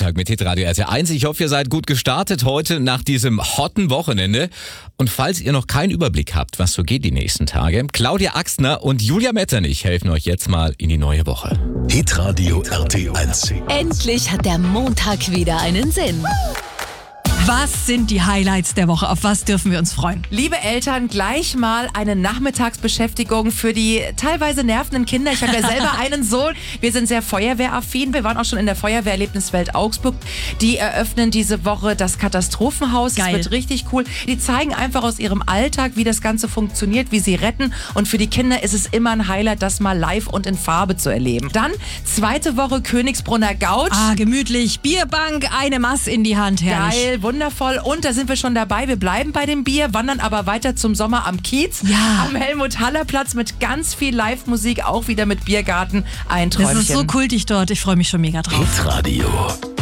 Montag mit Hitradio RT1. Ich hoffe, ihr seid gut gestartet heute nach diesem hotten Wochenende. Und falls ihr noch keinen Überblick habt, was so geht die nächsten Tage, Claudia Axtner und Julia Metternich helfen euch jetzt mal in die neue Woche. Hitradio RT1. Endlich hat der Montag wieder einen Sinn. Was sind die Highlights der Woche? Auf was dürfen wir uns freuen? Liebe Eltern, gleich mal eine Nachmittagsbeschäftigung für die teilweise nervenden Kinder. Ich habe ja selber einen Sohn. Wir sind sehr feuerwehraffin. Wir waren auch schon in der Feuerwehrerlebniswelt Augsburg. Die eröffnen diese Woche das Katastrophenhaus. Geil. Das wird richtig cool. Die zeigen einfach aus ihrem Alltag, wie das Ganze funktioniert, wie sie retten. Und für die Kinder ist es immer ein Highlight, das mal live und in Farbe zu erleben. Dann zweite Woche Königsbrunner Gouch. Gemütlich. Bierbank, eine Maß in die Hand. Herrlich. Geil, wundervoll. Und da sind wir schon dabei. Wir bleiben bei dem Bier, wandern aber weiter zum Sommer am Kiez. Ja. Am Helmut-Haller-Platz mit ganz viel Live-Musik, auch wieder mit Biergarten. Ein Das Träumchen. ist so kultig dort. Ich freue mich schon mega drauf. Hitradio.